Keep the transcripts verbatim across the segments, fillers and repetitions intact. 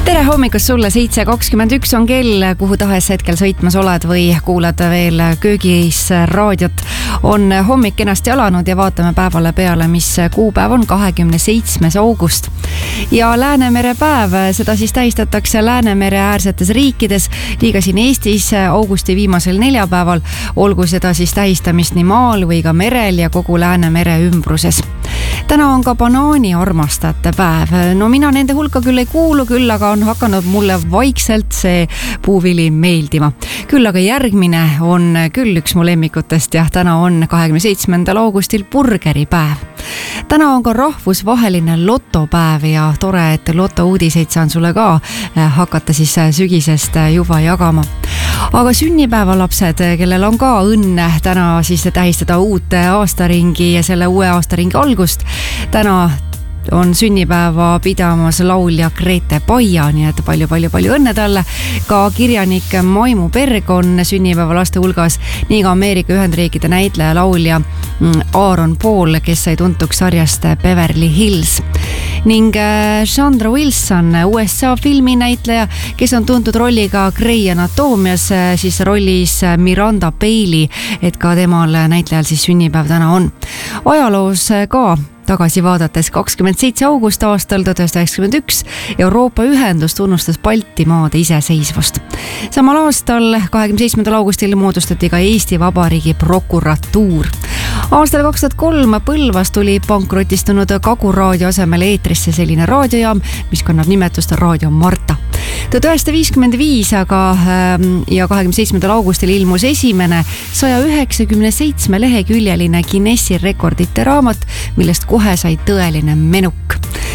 tere hommikust sulle, seitse kakskümmend üks on kell, kuhu tahes hetkel sõitmas oled või kuulad veel köögis raadiot. On hommik kenasti alanud ja vaatame päevale peale, mis kuupäev on kahekümne seitsmes august. Ja Läänemere päev, seda siis tähistatakse Läänemere äärsetes riikides, nii ka siin Eestis augusti viimasel neljapäeval, olgu seda siis tähistamist nii maal või ka merel ja kogu Läänemere ümbruses. Täna on ka banaani armastajate päev. No mina nende hulka küll ei kuulu, küll aga on hakanud mulle vaikselt see puuvili meeldima. Küll aga järgmine on küll üks mu lemmikutest ja täna on kahekümne seitsmendal augustil burgeripäev. Täna on ka rahvusvaheline lotopäev ja tore, et loto uudiseid saan sulle ka hakata siis sügisest juba jagama. Aga sünnipäevalapsed, kellel on ka õnne täna siis tähistada uut aastaringi ja selle uue aastaringi algust, täna on sünnipäeva pidamas laulja Grete Paia, nii et palju-palju-palju õnne talle. Ka kirjanik Maimu Berg on sünnipäeva laste hulgas, nii ka Ameerika Ühendriikide näitleja laulja Aaron Paul, kes sai tuntuks sarjast Beverly Hills. Ning Sandra Wilson, U S A filminäitleja, kes on tuntud rolliga Grey Anatomias, siis rollis Miranda Bailey, et ka temal näitlejal siis sünnipäev täna on. Ajaloos ka tagasi vaadates kakskümmend seitse august aastal tuhat üheksasada üheksakümmend üks Euroopa ühendus tunnustas Baltimaade iseseisvust. Samal aastal kahekümne seitsmendal augustil moodustati ka Eesti Vabariigi prokuratuur. Aastal kaks tuhat kolm Põlvas tuli pankrotistunud Kagu raadio asemel eetrisse selline raadiojaam, mis kannab nimetust Raadio Marta. tuhat üheksasada viiskümmend viis aga ja kahekümne seitsmendal augustil ilmus esimene saja üheksakümne seitsme leheküljeline Guinessi rekordite raamat, millest kohe sai tõeline menuk.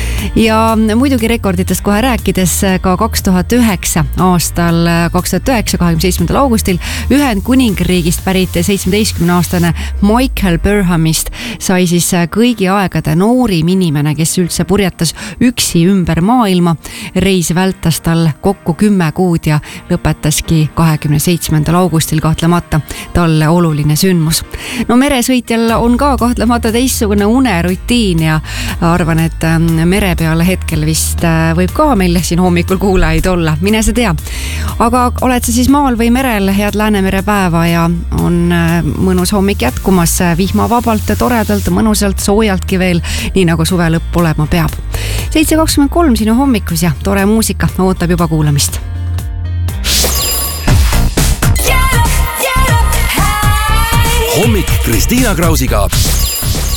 Ja muidugi rekorditest kohe rääkides ka kaks tuhat üheksa aastal kaks tuhat üheksa kahekümne seitsmendal augustil Ühendkuningriigist pärit seitsmeteistkümne aastane Michael Burnhamist sai siis kõigi aegade noorim inimene, kes üldse purjetas üksi ümber maailma. Reis vältas tal kokku kümme kuud ja lõpetaski kahekümne seitsmendal augustil kahtlemata talle oluline sündmus. No meresõitjal on ka kahtlemata teistsugune unerutiin ja arvan, et mere peale hetkel vist võib ka meil siin hommikul kuulajaid olla, mine sa tea. Aga oled sa siis maal või merel, head Läänemere päeva ja on mõnus hommik jätkumas vihmavabalt, toredalt, mõnusalt, soojaltki veel, nii nagu suve lõpp olema peab. seitse kakskümmend kolm sinu hommikus ja tore muusika ootab juba kuulamist. Hommik Kristiina Krausiga